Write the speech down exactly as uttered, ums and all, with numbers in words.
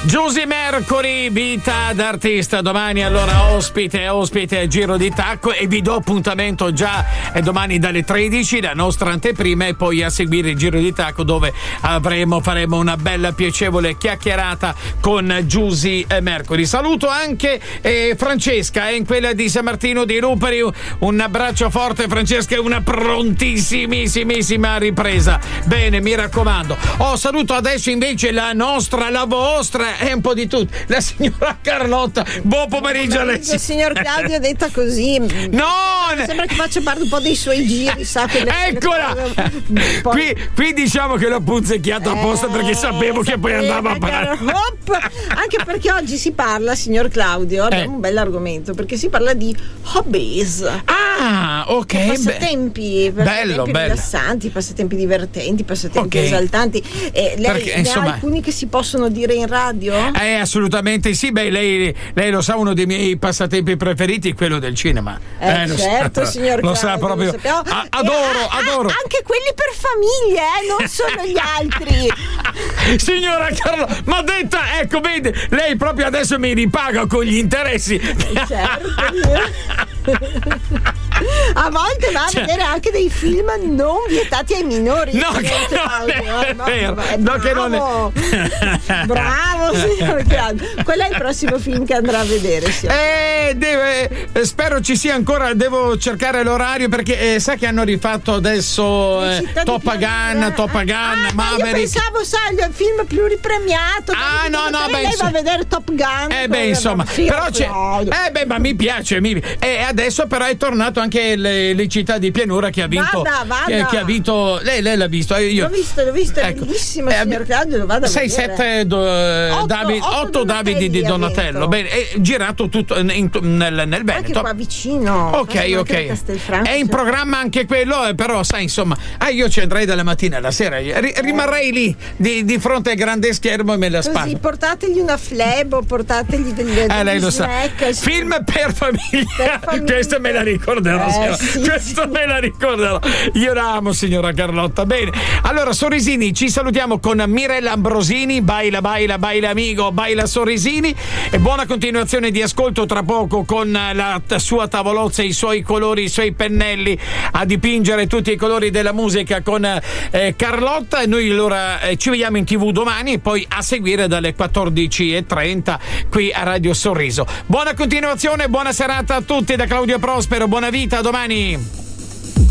Giusy Mercury, vita d'artista. Domani allora ospite, ospite Giro di Tacco, e vi do appuntamento già domani dalle tredici, la nostra anteprima, e poi a seguire il Giro di Tacco, dove avremo, faremo una bella piacevole chiacchierata con Giusy Mercury. Saluto anche eh, Francesca, eh, in quella di San Martino di Ruperi. Un abbraccio forte, Francesca, e una prontissimissimissima ripresa. Bene, mi raccomando. Oh, saluto adesso invece la nostra, la vostra, è un po' di tutto, la signora Carlotta. Buon pomeriggio a lei. Il signor Claudio, detta così, no, sembra, sembra che faccia parte un po' dei suoi giri, sa che eccola. Poi... Qui, qui diciamo che l'ho punzecchiato apposta, eh, perché sapevo che poi andava a parlare. Anche perché oggi si parla, signor Claudio, abbiamo eh. un bel argomento, perché si parla di hobbies. Ah, ok. Passatempi, passatempi bello, rilassanti, passatempi divertenti, passatempi okay. esaltanti. Eh, lei perché, ne insomma, ha alcuni che si possono dire in radio? Eh, assolutamente sì. Beh, lei, lei lo sa, uno dei miei passatempi preferiti è quello del cinema. Eh, eh certo, sa, signor lo Claudio, sa proprio. Lo A, adoro, a, adoro. Anche quelli per famiglie, eh, non solo gli altri. Signora Carlo, ma detta, ecco, vede, lei proprio adesso mi ripaga con gli interessi. Eh, certo. A volte va a cioè, vedere anche dei film non vietati ai minori. No, che non è vero. No, che non è. Bravo, signor Claudio. Qual è il prossimo film che andrà a vedere? Eh, deve, eh, spero ci sia ancora. Devo cercare l'orario, perché eh, sa che hanno rifatto adesso eh, Top Gun, Top Gun, ah, Maverick. Io pensavo, sai, il film pluripremiato. Ah, no, no, beh, lei va a vedere Top Gun. Eh, beh, insomma, però c'è. Eh, beh, ma mi piace. Mi, e adesso però è tornato anche le, le città di pianura che ha vinto. Vada, vada. Che, che ha vinto. Lei, lei l'ha visto? Io, l'ho visto, l'ho visto, è ecco. bellissimo, eh, signor Claudio, lo vado a sei, vedere. sette do, David, otto Davidi di Donatello. Bene, è girato tutto in, in, nel, nel Veneto. Anche qua vicino. Ok, ok. È in programma anche quello, eh, però sai, insomma, ah, io ci andrei dalla mattina alla sera. Ri, rimarrei lì di, di fronte al grande schermo e me la sparo. Così, portategli una flebo, portategli delle, eh, lei lo snack, sa. Film per famiglia. Per famiglia. Questa me la ricorderò. Eh, sì, Questo sì. me la ricorderò. Io la amo, signora Carlotta. Bene, allora Sorrisini, ci salutiamo con Mirella Ambrosini. Baila, baila, baila amigo, baila Sorrisini. E buona continuazione di ascolto. Tra poco con la sua tavolozza, i suoi colori, i suoi pennelli a dipingere tutti i colori della musica con eh, Carlotta. E noi allora eh, ci vediamo in tv domani, e poi a seguire dalle quattordici e trenta qui a Radio Sorriso. Buona continuazione, buona serata a tutti da Claudio Prospero, buona vita, a domani.